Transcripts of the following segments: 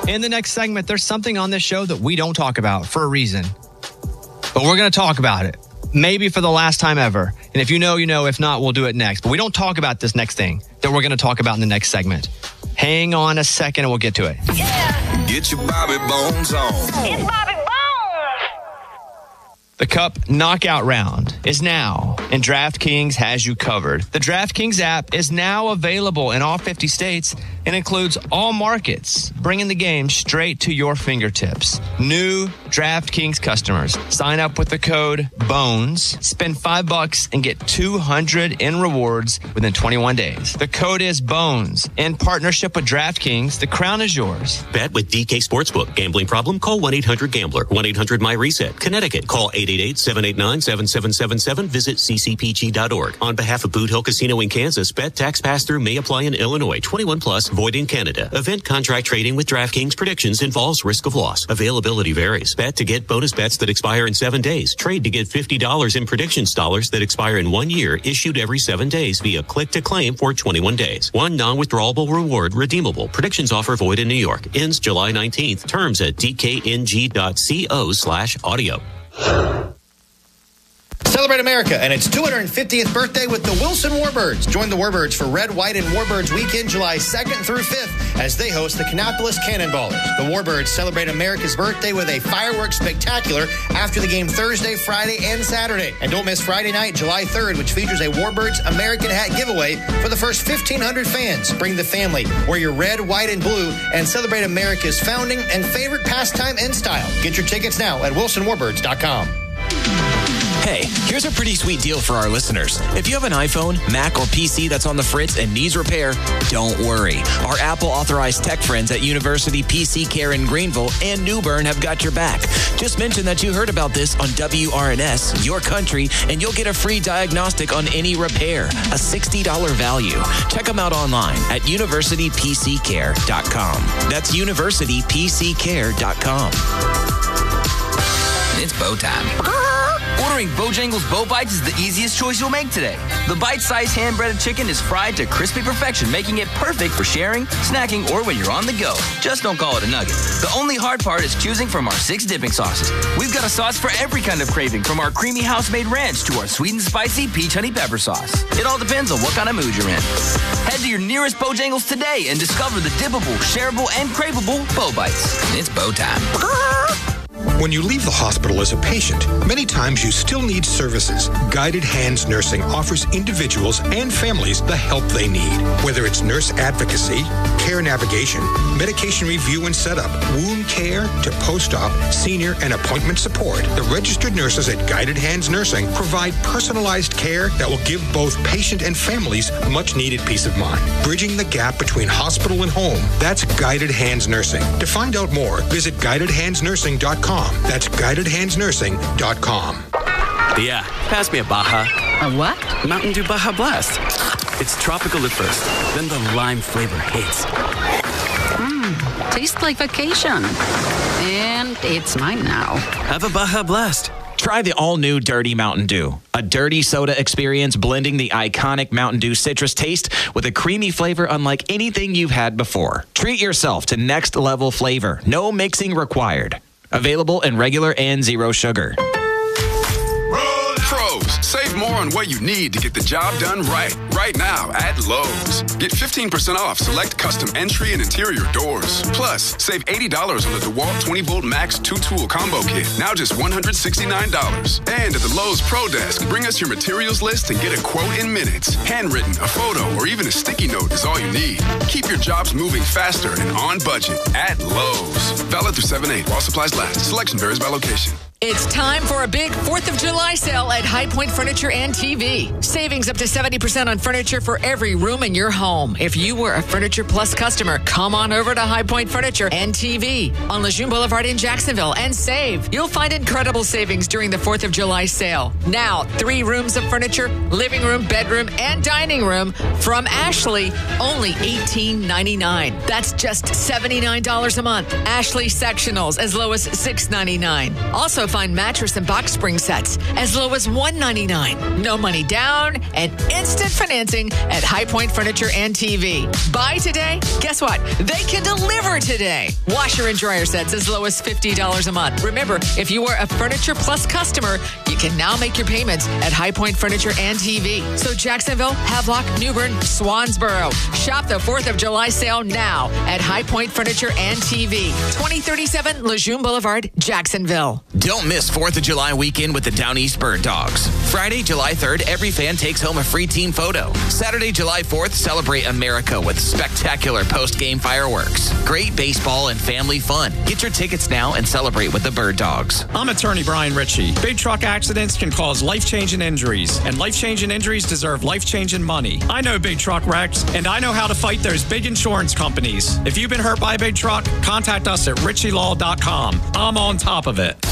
In the next segment, there's something on this show that we don't talk about for a reason. But we're going to talk about it. Maybe for the last time ever. And if you know, you know. If not, we'll do it next. But we don't talk about this next thing that we're going to talk about in the next segment. Hang on a second and we'll get to it. Yeah. Get your Bobby Bones on. It's Bobby Bones. The Cup Knockout Round is now, and DraftKings has you covered. The DraftKings app is now available in all 50 states and includes all markets, bringing the game straight to your fingertips. New DraftKings customers sign up with the code BONES, spend $5 and get $200 in rewards within 21 days. The code is BONES. In partnership with DraftKings, the crown is yours. Bet with DK Sportsbook. Gambling problem? Call 1-800-GAMBLER. 1-800-MY-RESET. Connecticut. Call 888-789-7777. Visit ccpg.org. On behalf of Boot Hill Casino in Kansas, bet tax pass-through may apply in Illinois. 21 plus, void in Canada. Event contract trading with DraftKings predictions involves risk of loss. Availability varies. Bet to get bonus bets that expire in 7 days. Trade to get $50 in predictions dollars that expire in 1 year, issued every 7 days via click to claim for 21 days. One non-withdrawable reward redeemable. Predictions offer void in New York. Ends July 19th. Terms at dkng.co/audio. Celebrate America and its 250th birthday with the Wilson Warbirds. Join the Warbirds for Red, White, and Warbirds Weekend, July 2nd through 5th, as they host the Kannapolis Cannonballers. The Warbirds celebrate America's birthday with a fireworks spectacular after the game Thursday, Friday, and Saturday. And don't miss Friday night, July 3rd, which features a Warbirds American hat giveaway for the first 1,500 fans. Bring the family, wear your red, white, and blue, and celebrate America's founding and favorite pastime and style. Get your tickets now at WilsonWarbirds.com. Hey, here's a pretty sweet deal for our listeners. If you have an iPhone, Mac, or PC that's on the fritz and needs repair, don't worry. Our Apple-authorized tech friends at University PC Care in Greenville and New Bern have got your back. Just mention that you heard about this on WRNS, Your Country, and you'll get a free diagnostic on any repair, a $60 value. Check them out online at universitypccare.com. That's universitypccare.com. It's bow time. Ordering Bojangles Bow Bites is the easiest choice you'll make today. The bite-sized hand-breaded chicken is fried to crispy perfection, making it perfect for sharing, snacking, or when you're on the go. Just don't call it a nugget. The only hard part is choosing from our 6 dipping sauces. We've got a sauce for every kind of craving, from our creamy house-made ranch to our sweet and spicy peach honey pepper sauce. It all depends on what kind of mood you're in. Head to your nearest Bojangles today and discover the dippable, shareable, and craveable Bow Bites. It's bow time. When you leave the hospital as a patient, many times you still need services. Guided Hands Nursing offers individuals and families the help they need. Whether it's nurse advocacy, care navigation, medication review and setup, wound care to post-op, senior and appointment support, the registered nurses at Guided Hands Nursing provide personalized care that will give both patient and families much-needed peace of mind. Bridging the gap between hospital and home. That's Guided Hands Nursing. To find out more, visit guidedhandsnursing.com. That's guidedhandsnursing.com. Yeah, pass me a Baja. A what? Mountain Dew Baja Blast. It's tropical at first, then the lime flavor hits. Tastes like vacation. And it's mine now. Have a Baja Blast. Try the all-new Dirty Mountain Dew. A dirty soda experience blending the iconic Mountain Dew citrus taste with a creamy flavor unlike anything you've had before. Treat yourself to next-level flavor. No mixing required. Available in regular and zero sugar. Pros, save more on what you need to get the job done right. Right now at Lowe's. Get 15% off select custom entry and interior doors. Plus, save $80 on the DeWalt 20-volt Max 2-tool combo kit. Now just $169. And at the Lowe's Pro Desk, bring us your materials list and get a quote in minutes. Handwritten, a photo, or even a sticky note is all you need. Keep your jobs moving faster and on budget at Lowe's. Valid through 7/8 while supplies last. Selection varies by location. It's time for a big 4th of July sale at High Point Furniture and TV. Savings up to 70% on furniture for every room in your home. If you were a Furniture Plus customer, come on over to High Point Furniture and TV on Lejeune Boulevard in Jacksonville and save. You'll find incredible savings during the 4th of July sale. Now, 3 rooms of furniture, living room, bedroom, and dining room from Ashley, only $18.99. That's just $79 a month. Ashley sectionals as low as $6.99. Also, find mattress and box spring sets as low as $199. No money down and instant financing at High Point Furniture and TV. Buy today? Guess what? They can deliver today. Washer and dryer sets as low as $50 a month. Remember, if you are a Furniture Plus customer, you can now make your payments at High Point Furniture and TV. So Jacksonville, Havelock, New Bern, Swansboro. Shop the 4th of July sale now at High Point Furniture and TV. 2037 Lejeune Boulevard, Jacksonville. Don't miss 4th of July weekend with the Down East Bird Dogs. Friday, July 3rd, every fan takes home a free team photo. Saturday, July 4th, celebrate America with spectacular post-game fireworks. Great baseball and family fun. Get your tickets now and celebrate with the Bird Dogs. I'm attorney Brian Ritchie. Big truck accidents can cause life-changing injuries, and life-changing injuries deserve life-changing money. I know big truck wrecks, and I know how to fight those big insurance companies. If you've been hurt by a big truck, contact us at ritchielaw.com. I'm on top of it.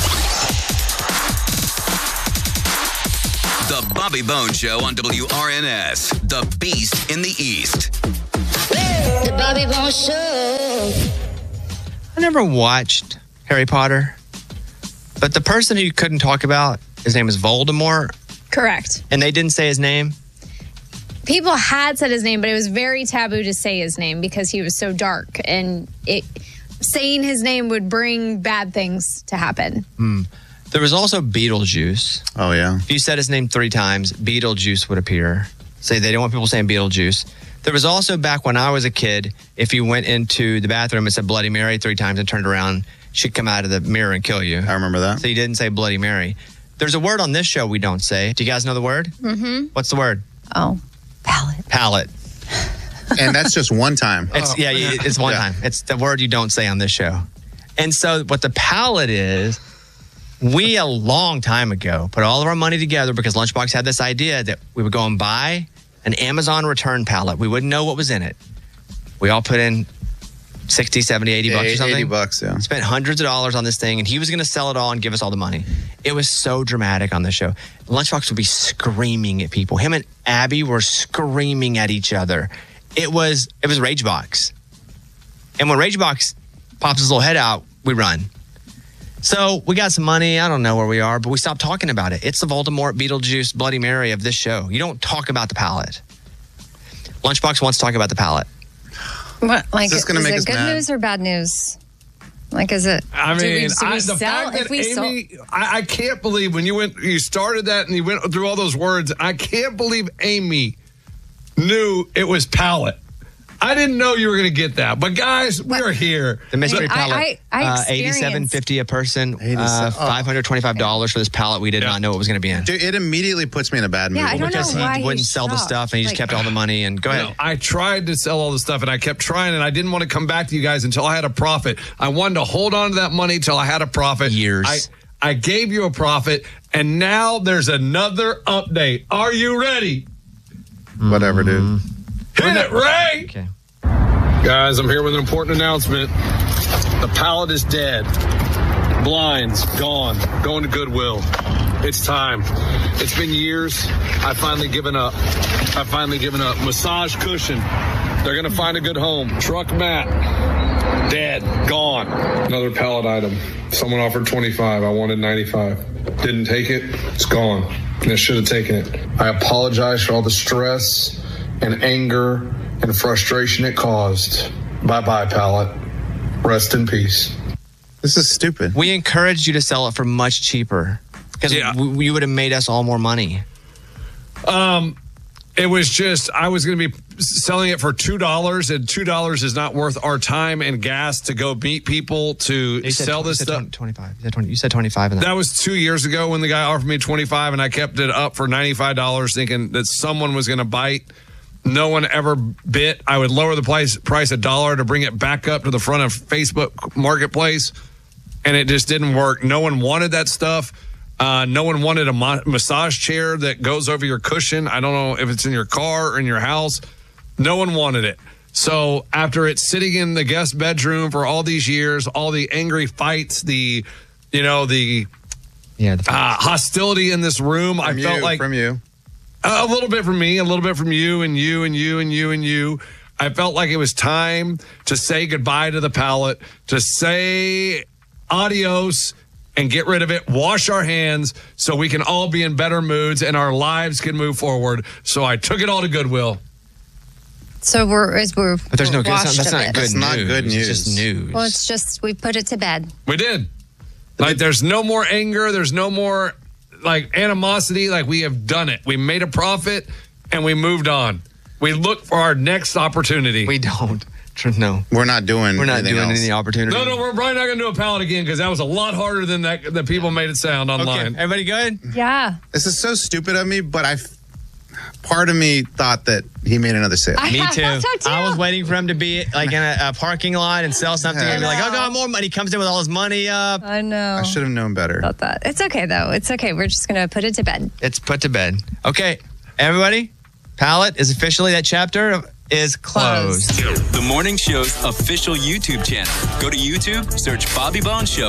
The Bobby Bones Show on WRNS, the Beast in the East. The Bobby Bones Show. I never watched Harry Potter, but the person who you couldn't talk about, his name is Voldemort. Correct. And they didn't say his name? People had said his name, but it was very taboo to say his name because he was so dark. And saying his name would bring bad things to happen. There was also Beetlejuice. Oh, yeah. If you said his name 3 times, Beetlejuice would appear. Say they didn't want people saying Beetlejuice. There was also, back when I was a kid, if you went into the bathroom and said Bloody Mary 3 times and turned around, she'd come out of the mirror and kill you. I remember that. So you didn't say Bloody Mary. There's a word on this show we don't say. Do you guys know the word? Mm-hmm. What's the word? Oh, palate. Palate. And that's just one time. It's one time. It's the word you don't say on this show. And so what the palate is, we a long time ago put all of our money together because Lunchbox had this idea that we would go and buy an Amazon return pallet. We wouldn't know what was in it. We all put in 60, 70, 80 bucks or something. $80, yeah. Spent hundreds of dollars on this thing, and he was going to sell it all and give us all the money. It was so dramatic on the show. Lunchbox would be screaming at people. Him and Abby were screaming at each other. It was Ragebox. And when Ragebox pops his little head out, we run. So we got some money. I don't know where we are, but we stopped talking about it. It's the Voldemort, Beetlejuice, Bloody Mary of this show. You don't talk about the palate. Lunchbox wants to talk about the palate. What, like, is this going to make us good mad? news or bad news? Like, is it? I mean, the fact that Amy, I can't believe when you started that and you went through all those words. I can't believe Amy knew it was palate. I didn't know you were going to get that, but guys, we're here. The mystery palette, I $87.50 a person, $525 for this pallet. We did not know it was going to be in. Dude, it immediately puts me in a bad mood. Yeah, I don't because know why he wouldn't sell the stuff and he just kept all the money. And go ahead. I tried to sell all the stuff and I kept trying, and I didn't want to come back to you guys until I had a profit. I wanted to hold on to that money until I had a profit. Years. I gave you a profit, and now there's another update. Are you ready? Whatever, dude. Hit it, Ray! Okay. Guys, I'm here with an important announcement. The pallet is dead. Blinds, gone. Going to Goodwill. It's time. It's been years. I've finally given up. Massage cushion. They're going to find a good home. Truck mat. Dead. Gone. Another pallet item. Someone offered $25. I wanted $95. Didn't take it. It's gone. And I should have taken it. I apologize for all the stress and anger and frustration it caused. Bye-bye, pallet. Rest in peace. This is stupid. We encouraged you to sell it for much cheaper because you would have made us all more money. It was just, I was going to be selling it for $2, and $2 is not worth our time and gas to go meet people to sell this stuff. 25. You said 25. That was 2 years ago when the guy offered me 25, and I kept it up for $95 thinking that someone was going to bite. No one ever bit. I would lower the price $1 to bring it back up to the front of Facebook Marketplace, and it just didn't work. No one wanted that stuff. No one wanted a massage chair that goes over your cushion. I don't know if it's in your car or in your house. No one wanted it. So after it's sitting in the guest bedroom for all these years, all the angry fights, the hostility in this room, I felt like from you. A little bit from me, a little bit from you and you and you and you and you. I felt like it was time to say goodbye to the pallet, to say adios and get rid of it, wash our hands so we can all be in better moods and our lives can move forward. So I took it all to Goodwill. So we're But there's no good. washed That's of not it. good That's news. not good It's news. just news. Well, it's just we put it to bed. We did. Like, there's no more anger. There's no more, like, animosity. Like, we have done it. We made a profit, and we moved on. We look for our next opportunity. We don't. No. We're not doing anything else. any opportunity. No, we're probably not going to do a pallet again because that was a lot harder than that people made it sound online. Okay. Everybody good? Yeah. This is so stupid of me, but part of me thought that he made another sale. Me too. I thought so, too. I was waiting for him to be like in a parking lot and sell something and be like, "I got more money." He comes in with all his money up. I know. I should have known better. About that. It's okay, though. It's okay. We're just going to put it to bed. It's put to bed. Okay, everybody. Pallet is officially, that chapter is closed. The morning show's official YouTube channel. Go to YouTube, search Bobby Bones Show.